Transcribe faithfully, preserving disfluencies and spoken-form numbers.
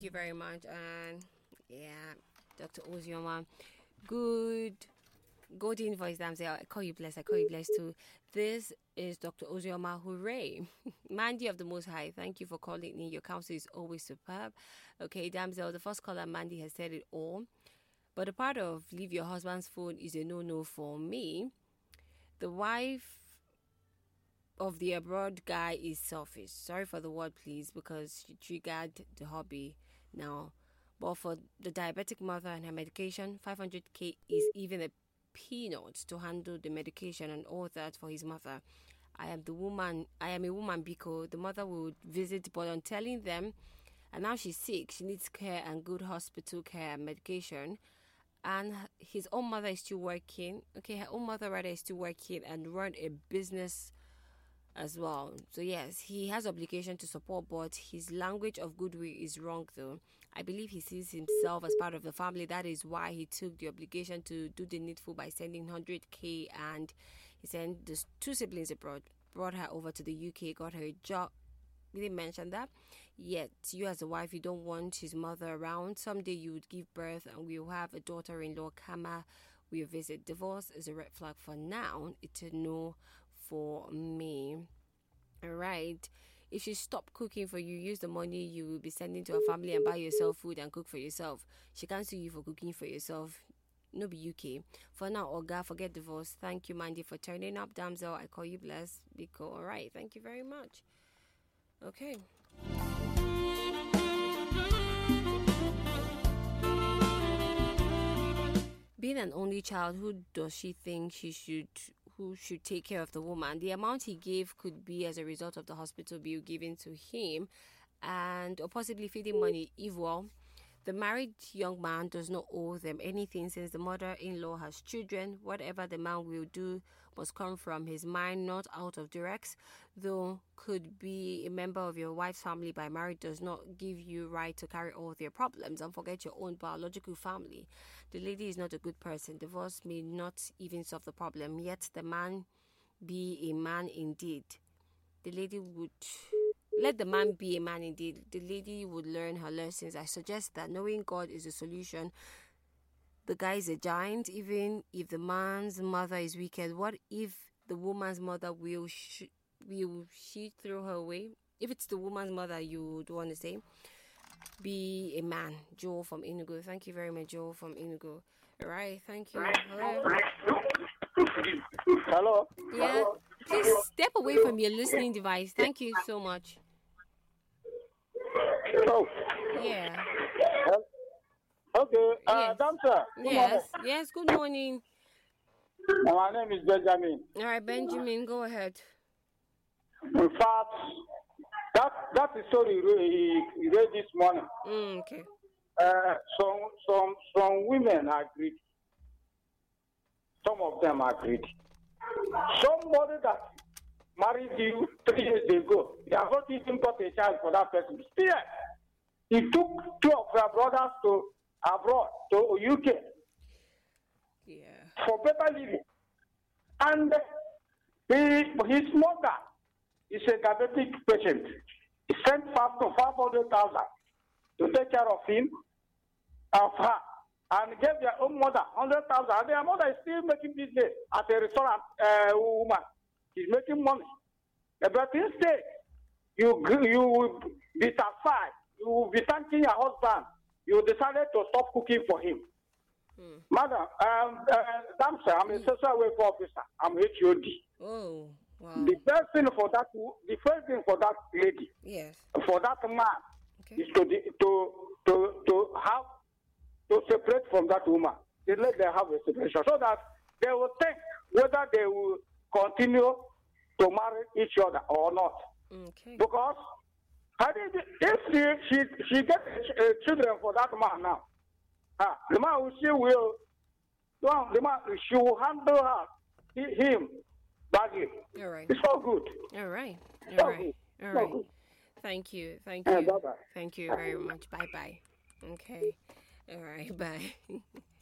you very much. And yeah, Doctor Ozioma, good. Golden voice, Damsel. I call you blessed. I call you blessed too. This is Doctor Ozioma. Hooray. Mandy of the Most High, thank you for calling in. Your counsel is always superb. Okay, Damsel, the first caller, Mandy, has said it all. But the part of leave your husband's phone is a no-no for me. The wife of the abroad guy is selfish. Sorry for the word, please, because she triggered the hobby now. But for the diabetic mother and her medication, five hundred k is even a peanut to handle the medication and all that for his mother. I am the woman. I am a woman, Biko. The mother would visit, but on telling them, and now she's sick, she needs care and good hospital care and medication. And his own mother is still working. Okay, her own mother rather is still working and run a business as well. So yes, he has obligation to support, but his language of goodwill is wrong though. I believe he sees himself as part of the family. That is why he took the obligation to do the needful by sending one hundred k, and he sent the two siblings abroad, brought her over to the U K, got her a job. We didn't mention that. Yet you as a wife, you don't want his mother around. Someday you would give birth and we'll have a daughter-in-law. Kama will visit. Divorce is a red flag for now. It's a no for me. All right. If you stop cooking for you, use the money you will be sending to her family and buy yourself food and cook for yourself. She can't sue you for cooking for yourself. No be U K. For now, Olga, forget divorce. Thank you, Mandy, for turning up. Damsel, I call you blessed. Biko. All right. Thank you very much. Okay. Being an only child, who does she think she should who should take care of the woman? The amount he gave could be as a result of the hospital bill given to him, and or possibly feeding money if well. The married young man does not owe them anything since the mother-in-law has children. Whatever the man will do must come from his mind, not out of duress. Though could be a member of your wife's family by marriage does not give you right to carry all their problems and forget your own biological family. The lady is not a good person. Divorce may not even solve the problem, yet the man be a man indeed. The lady would... Let the man be a man indeed. The lady would learn her lessons. I suggest that knowing God is a solution. The guy is a giant. Even if the man's mother is wicked, what if the woman's mother will sh- will she throw her away? If it's the woman's mother, you would want to say, be a man. Joel from Inugu. Thank you very much, Joel from Inugu. All right, thank you. Hello. Hello. Yeah. Please step away from your listening device. Thank you so much. Oh. Yeah. Okay. Uh, Yes. Damsel. Yes. Yes. Good morning. My name is Benjamin. All right, Benjamin, go ahead. In fact, that that is story you read, you read this morning. Mm, okay. Uh, some some some women agreed. Some of them agreed. Somebody that married you three years ago, they have not even got a child for that person. Still, he took two of their brothers to abroad, to U K, Yeah. for better living. And he, his mother is a diabetic patient. He sent five to five hundred thousand to take care of him, of her, and gave their own mother hundred thousand. And their mother is still making business as a restaurant uh, woman. She's making money. But instead, you you will be satisfied. You will be thanking your husband. You decided to stop cooking for him. Hmm. Madam, um, uh, Damsel, I'm a social welfare officer. I'm H O D. Oh, wow. The first thing for that, the first thing for that lady, Yes. for that man, Okay. is to de- to to to have to separate from that woman. They let them have a separation so that they will think whether they will continue to marry each other or not. Okay. Because I think if she she she gets uh, children for that man now, uh, the man will she will well, the man she will handle her he- him badly. All right. It's all good. All right. So All right. good. All So right. good. Thank you. Thank Uh, you. bye-bye. Thank you very much. Bye bye. Okay. All right. Bye.